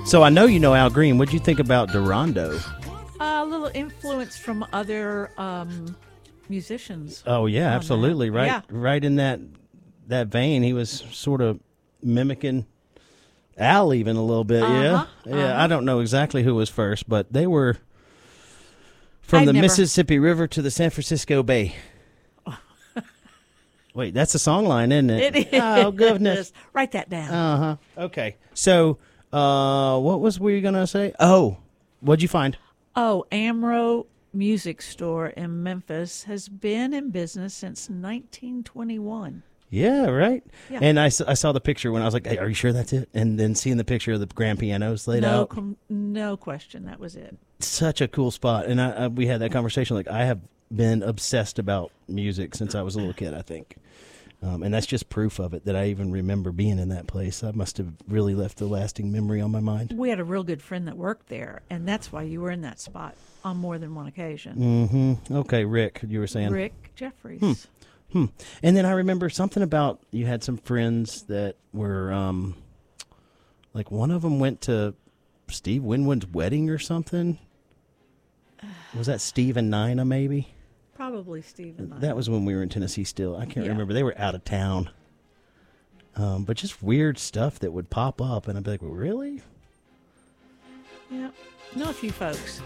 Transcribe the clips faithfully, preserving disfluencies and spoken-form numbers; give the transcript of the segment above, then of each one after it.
So I know you know Al Green. What'd you think about Durando? A little influence from other um, musicians. Oh yeah, absolutely. That. Right, Yeah. right in that that vein. He was sort of mimicking Al even a little bit. Uh-huh, Yeah, yeah. uh-huh. I don't know exactly who was first, but they were from I've the never- Mississippi River to the San Francisco Bay. Wait, that's a song line, isn't it? It is. Oh goodness. Write that down. Uh huh. Okay. So, uh, what was we gonna say? Oh, what'd you find? Oh, Amro Music Store in Memphis has been in business since nineteen twenty-one. Yeah, right. Yeah. And I, s- I saw the picture when I was like, hey, "Are you sure that's it?" And then seeing the picture of the grand pianos laid No, out, com- no question, that was it. such a cool spot. And I, I, we had that conversation. Like, I have been obsessed about music since I was a little kid, I think. Um, and that's just proof of it, that I even remember being in that place. I must have really left a lasting memory on my mind. We had a real good friend that worked there, and that's why you were in that spot on more than one occasion. Mm-hmm. Okay, Rick, you were saying. Rick Jeffries. Hmm. And then I remember something about you had some friends that were, um, like one of them went to Steve Winwood's wedding or something. Was that Steve and Nina, maybe? Probably Steve and I. That was when we were in Tennessee still. I can't Yeah. remember. They were out of town. Um, but just weird stuff that would pop up, and I'd be like, well, really? Yeah. Know a few folks.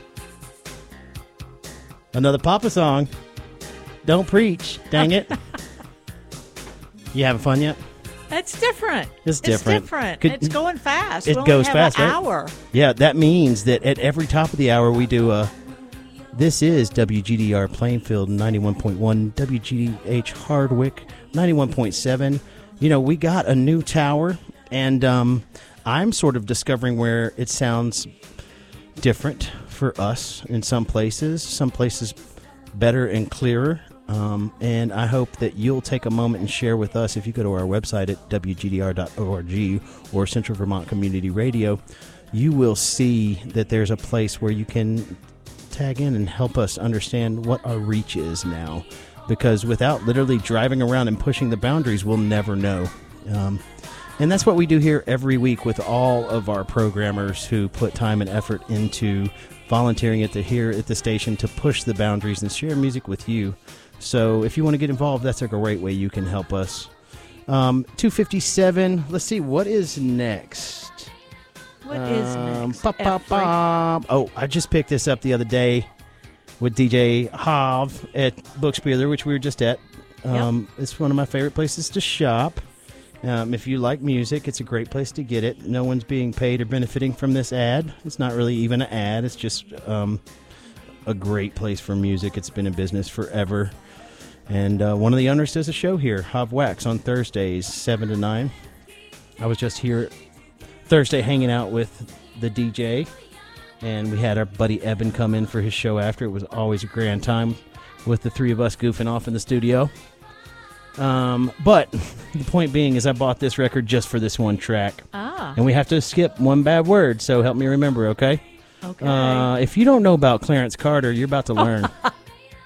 Another Papa song. Don't preach. Dang it. You having fun yet? It's different. It's different. It's different. Could- it's going fast. It we only goes have fast, an right? hour. Yeah, that means that at every top of the hour we do a. This is W G D R Plainfield ninety-one point one, W G D H Hardwick ninety-one point seven. You know, we got a new tower, and um, I'm sort of discovering where it sounds different for us in some places, some places better and clearer. Um, and I hope that you'll take a moment and share with us. If you go to our website at W G D R dot org or Central Vermont Community Radio, you will see that there's a place where you can tag in and help us understand what our reach is now. Because without literally driving around and pushing the boundaries, we'll never know. Um, and that's what we do here every week with all of our programmers who put time and effort into volunteering at the here at the station to push the boundaries and share music with you. So if you want to get involved, that's a great way you can help us. Um, two fifty-seven. Let's see, what is next? What is Um, next? ba, ba, ba. Oh, I just picked this up the other day with D J Hav at Bookspieler, which we were just at. Um, It's one of my favorite places to shop. Um, if you like music, it's a great place to get it. No one's being paid or benefiting from this ad. It's not really even an ad. It's just um, a great place for music. It's been in business forever. And uh, one of the owners does a show here, Hav Wax, on Thursdays, seven to nine. I was just here Thursday hanging out with the D J, and we had our buddy Evan come in for his show after. It was always a grand time with the three of us goofing off in the studio. Um, but the point being is I bought this record just for this one track. Ah, And we have to skip one bad word, so help me remember, okay? okay. Uh, if you don't know about Clarence Carter, you're about to learn.